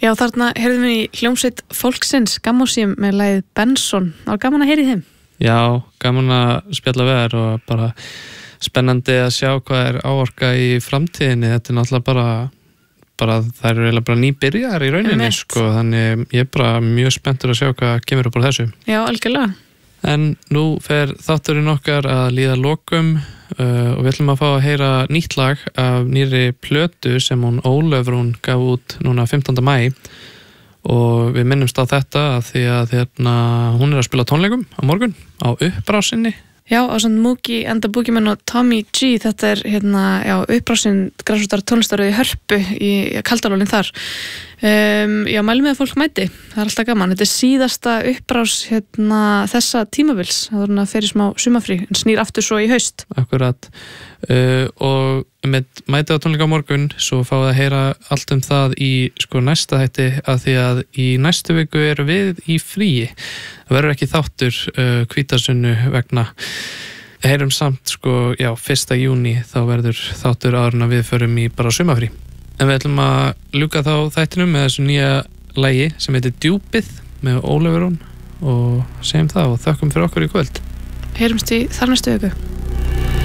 Já, þarna heyrðum við í hljómsveit Fólksins Gammósíum með lagið Benson. Það var gaman að heyra í þeim. Já, gaman að spjalla við þær og bara spennandi að sjá hvað áorka í framtíðinni. Þetta náttúrulega bara það eru eiginlega bara nýbyrjar í rauninni, sko. Þannig ég bara mjög spenntur að sjá hvað kemur upp á þessu. Já, algjörlega. En nú fer þátturinn okkar að líða lokum og við ætlum að fá að heyra nýtt lag af nýrri plötu sem hún Ólöf Rún gaf út núna 15. maí og við minnumst á þetta að því að hún að spila tónleikum á morgun á upprásinni. Já, á svona Mookie and the Boogeyman og Tommy G, þetta er upprásin grasrótar tónlistaröð í Hörpu í Kaldalónin þar. Já, mælum við að fólk mæti, það er alltaf gaman. Þetta er síðasta upprás þessa tímabils, það er fyrir smá sumafrí, en snýr aftur svo í haust. Akkurat, og með mæti á tónleika á morgun, svo fáið að heyra allt um það í næsta þætti, að því að í næstu viku erum við í fríi. Það verður ekki þáttur hvítasunnu vegna. Heyrum samt 1. júní þá verður þáttur áður en að við förum í bara sumafrí. En við ætlum að ljúka þá þættinum með þessu nýja lagi sem heitir Djúpið með Ólöf Rún og segjum það og þökkum fyrir okkur í kvöld. Heyrumst í þar næstu viku.